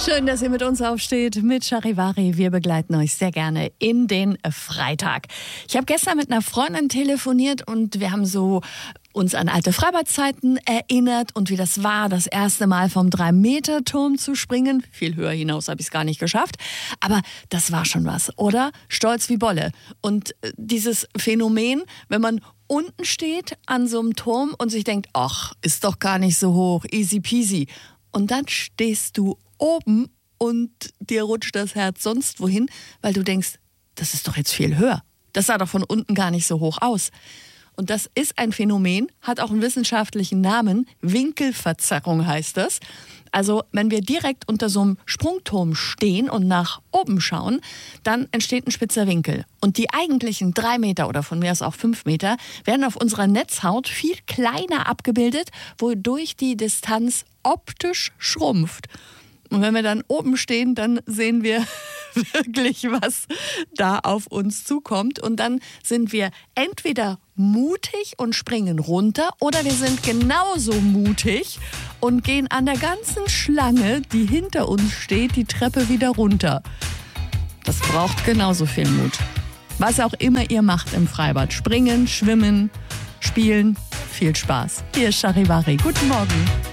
Schön, dass ihr mit uns aufsteht, mit Charivari. Wir begleiten euch sehr gerne in den Freitag. Ich habe gestern mit einer Freundin telefoniert und wir haben so uns an alte Freibadzeiten erinnert und wie das war, das erste Mal vom 3-Meter-Turm zu springen. Viel höher hinaus habe ich es gar nicht geschafft. Aber das war schon was, oder? Stolz wie Bolle. Und dieses Phänomen, wenn man unten steht an so einem Turm und sich denkt, ach, ist doch gar nicht so hoch, easy peasy. Und dann stehst du oben und dir rutscht das Herz sonst wohin, weil du denkst, das ist doch jetzt viel höher. Das sah doch von unten gar nicht so hoch aus. Und das ist ein Phänomen, hat auch einen wissenschaftlichen Namen. Winkelverzerrung heißt das. Also wenn wir direkt unter so einem Sprungturm stehen und nach oben schauen, dann entsteht ein spitzer Winkel. Und die eigentlichen 3 Meter oder von mir aus auch 5 Meter werden auf unserer Netzhaut viel kleiner abgebildet, wodurch die Distanz optisch schrumpft. Und wenn wir dann oben stehen, dann sehen wir wirklich, was da auf uns zukommt. Und dann sind wir entweder mutig und springen runter oder wir sind genauso mutig und gehen an der ganzen Schlange, die hinter uns steht, die Treppe wieder runter. Das braucht genauso viel Mut. Was auch immer ihr macht im Freibad. Springen, schwimmen, spielen. Viel Spaß. Hier ist Charivari. Guten Morgen.